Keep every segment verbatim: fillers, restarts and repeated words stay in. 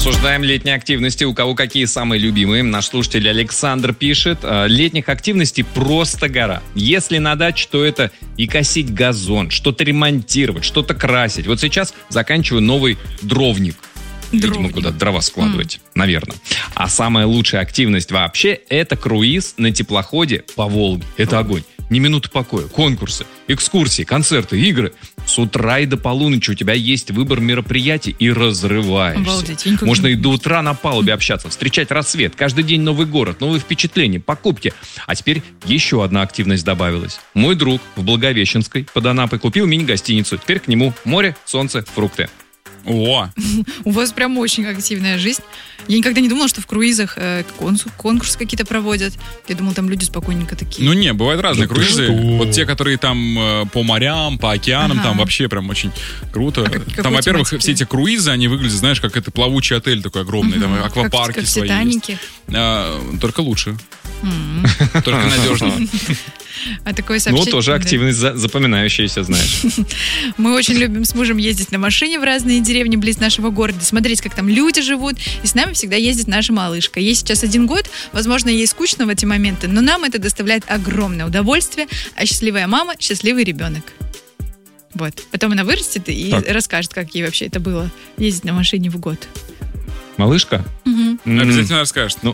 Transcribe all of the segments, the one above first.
Обсуждаем летние активности. У кого какие самые любимые? Наш слушатель Александр пишет. Летних активностей просто гора. Если на даче, то это и косить газон, что-то ремонтировать, что-то красить. Вот сейчас заканчиваю новый дровник. Дровник. Видимо, куда-то дрова складывать, mm. наверное. А самая лучшая активность вообще — это круиз на теплоходе по Волге. Это огонь. Ни минуты покоя. Конкурсы, экскурсии, концерты, игры. С утра и до полуночи у тебя есть выбор мероприятий и разрываешься. Обалдеть. Можно и до утра на палубе общаться, встречать рассвет. Каждый день новый город, новые впечатления, покупки. А теперь еще одна активность добавилась. Мой друг в Благовещенской под Анапой купил мини-гостиницу. Теперь к нему море, солнце, фрукты. О! У вас прям очень активная жизнь. Я никогда не думала, что в круизах э, конкурсы какие-то проводят. Я думала, там люди спокойненько такие. Ну не, бывают разные да круизы. Вот те, которые там э, по морям, по океанам, ага. там вообще прям очень круто. А как, там, во-первых, тематики? Все эти круизы, они выглядят, знаешь, как это плавучий отель такой огромный, угу. там аквапарки как, как свои есть. А, только лучше. Mm. Только надежнее. А такое сообщение... Ну, тоже активность запоминающаяся, знаешь. Мы очень любим с мужем ездить на машине в разные деревни близ нашего города, смотреть, как там люди живут. И с нами всегда ездит наша малышка. Ей сейчас один год, возможно, ей скучно в эти моменты, но нам это доставляет огромное удовольствие. А счастливая мама — счастливый ребенок. Вот. Потом она вырастет и так. расскажет, как ей вообще это было ездить на машине в год. Малышка? Угу. Mm. Обязательно расскажет. Ну...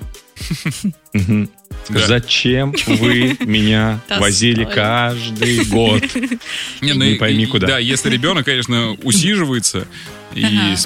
Да. Зачем вы меня возили каждый год? Не, ну, не пойми и, куда. Да, если ребенок, конечно, усиживается и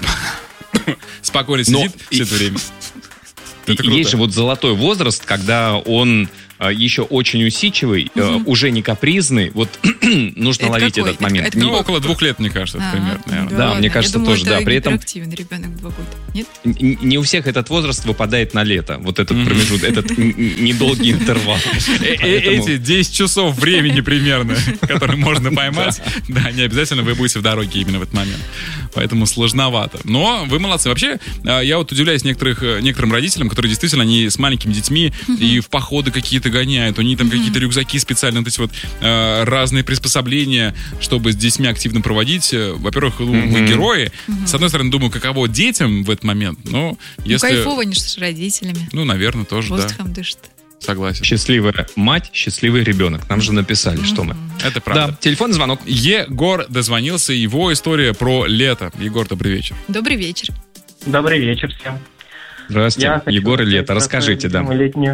спокойно сидит все это время. Есть же вот золотой возраст, когда он еще очень усидчивый, угу. уже не капризный. Вот нужно это ловить какой? этот момент. Это, это ну, около двух лет, мне кажется, а, примерно. Да, да, да, мне кажется, я думала, тоже. Да, при этом активный ребенок два года. Нет? Не у всех этот возраст выпадает на лето. Вот этот mm-hmm. промежуток, этот недолгий интервал. Эти десять часов времени примерно, которые можно поймать, да, не обязательно вы будете в дороге именно в этот момент. Поэтому сложновато. Но вы молодцы. Вообще, я вот удивляюсь некоторым родителям, которые действительно, они с маленькими детьми и в походы какие-то гоняют, у них там mm-hmm. какие-то рюкзаки специально, вот эти вот э, разные приспособления, чтобы с детьми активно проводить. Во-первых, mm-hmm. вы герои. Mm-hmm. С одной стороны, думаю, каково детям в этот момент, но если... Ну, кайфово, не с родителями. Ну, наверное, тоже, воздухом да. дышит. Согласен. Счастливая мать, счастливый ребенок. Нам же написали, mm-hmm. что мы. Это правда. Да, телефонный звонок. Егор дозвонился, его история про лето. Егор, добрый вечер. Добрый вечер. Добрый вечер всем. Здравствуйте, Егор и Лето. Расскажите, да. Летнюю...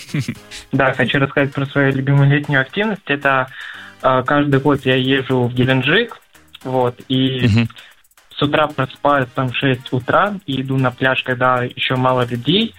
Да, хочу рассказать про свою любимую летнюю активность. Это э, каждый год я езжу в Геленджик, вот, и угу. с утра просыпаюсь там в шесть утра и иду на пляж, когда еще мало людей,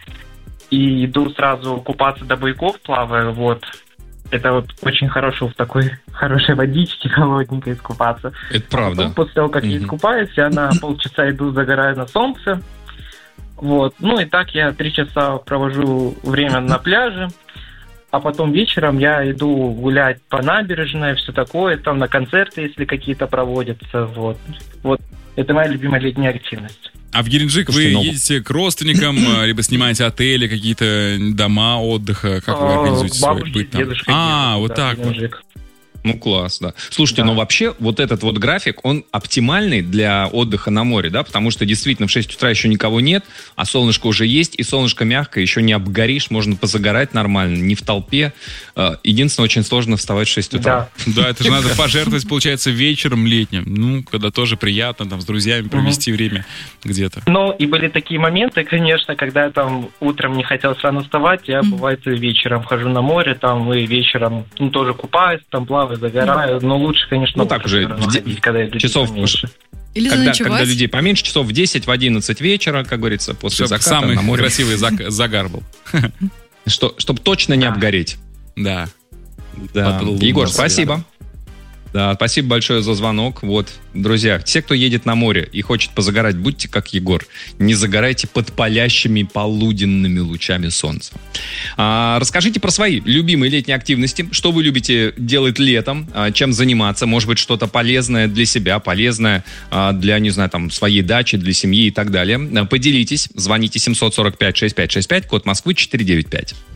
и иду сразу купаться до буйков, плаваю, вот. Это вот очень хорошо в такой хорошей водичке холодненькой искупаться. Это правда. Потом, после того, как угу. я искупаюсь, я на полчаса иду, загораю на солнце. Вот. Ну и так я три часа провожу время на пляже, а потом вечером я иду гулять по набережной, все такое, там на концерты, если какие-то проводятся. Вот. Вот. Это моя любимая летняя активность. А в Геленджик вы едете к родственникам, либо снимаете отели, какие-то дома отдыха? Как вы организуете свой быт там? А, вот так вот. Ну, класс, да. Слушайте, да. ну вообще вот этот вот график, он оптимальный для отдыха на море, да, потому что действительно в шесть утра еще никого нет, а солнышко уже есть, и солнышко мягкое, еще не обгоришь, можно позагорать нормально, не в толпе. Единственное, очень сложно вставать в шесть утра. Да, да, это же надо пожертвовать, получается, вечером летним, ну, когда тоже приятно там с друзьями провести время где-то. Ну, и были такие моменты, конечно, когда я там утром не хотел рано вставать, я, бывает, вечером хожу на море, там, и вечером, ну, тоже купаюсь, там, плаваю, загораю, но лучше, конечно, ну так уже ходить, когда часов поменьше. Или когда, когда людей поменьше, часов в десять, в одиннадцать вечера, как говорится, после чтобы заката самый на море. Красивый загар был. Что, чтобы точно не обгореть. Да. Да. Егор, спасибо. Да, спасибо большое за звонок. Вот, друзья, те, кто едет на море и хочет позагорать, будьте как Егор. Не загорайте под палящими полуденными лучами солнца. А, расскажите про свои любимые летние активности. Что вы любите делать летом? А, чем заниматься? Может быть, что-то полезное для себя, полезное а, для, не знаю, там, своей дачи, для семьи и так далее. А, поделитесь. Звоните семь сорок пять шестьдесят пять шестьдесят пять, код Москвы четыреста девяносто пять.